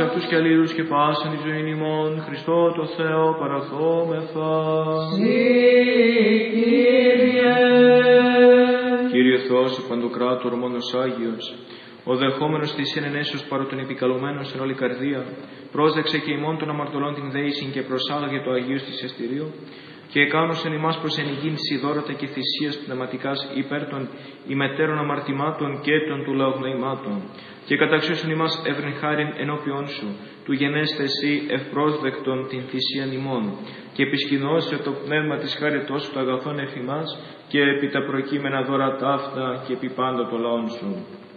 σε αυτούς και αλλήλους και πάσαν εις ζωήν ημών, Χριστό το Θεό παραθόμεθα. Κύριε Θεός, ο Παντοκράτορ, μόνος Άγιος, ο δεχόμενος της ενενέσεως παρό των επικαλουμένων εν όλη καρδία, πρόσδεξε και ημών των αμαρτωλών την δέησιν και προσάγαγε το Αγίος της εστηρίου, και εκάνωσεν ημάς προς ενηγήν σιδόρατα και θυσίας πνευματικάς υπέρ των ημετέρων αμαρτημάτων και των του λαογνοημάτων, και καταξιώσουν ημάς εύρην χάριν ενώπιον σου, του γενέστε εσύ ευπρόσδεκτον την θυσίαν ημών, και επισκηνώσε το πνεύμα της χάριτός σου το αγαθόν εφ' ημάς, και επί τα προκείμενα δώρα ταύτα και επί πάντα το λαόν σου.